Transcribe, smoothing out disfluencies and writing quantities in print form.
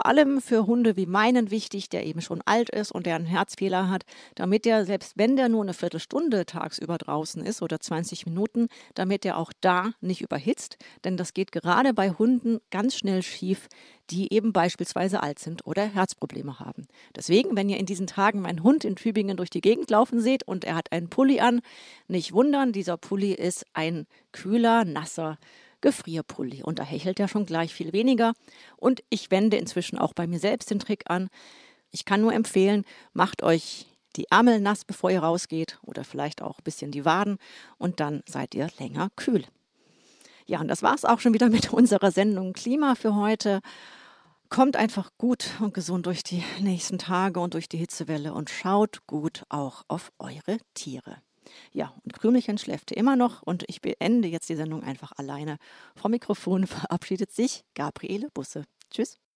allem für Hunde wie meinen wichtig, der eben schon alt ist und der einen Herzfehler hat, damit der, selbst wenn der nur eine Viertelstunde tagsüber draußen ist oder 20 Minuten, damit der auch da nicht überhitzt. Denn das geht gerade bei Hunden ganz schnell schief, die eben beispielsweise alt sind oder Herzprobleme haben. Deswegen, wenn ihr in diesen Tagen meinen Hund in Tübingen durch die Gegend laufen seht und er hat einen Pulli an, nicht wundern, dieser Pulli ist ein kühler, nasser Gefrierpulli. Und da hechelt er schon gleich viel weniger. Und ich wende inzwischen auch bei mir selbst den Trick an. Ich kann nur empfehlen, macht euch die Ärmel nass, bevor ihr rausgeht oder vielleicht auch ein bisschen die Waden und dann seid ihr länger kühl. Ja, und das war es auch schon wieder mit unserer Sendung Klima für heute. Kommt einfach gut und gesund durch die nächsten Tage und durch die Hitzewelle und schaut gut auch auf eure Tiere. Ja, und Krümelchen schläft immer noch und ich beende jetzt die Sendung einfach alleine. Vom Mikrofon verabschiedet sich Gabriele Busse. Tschüss.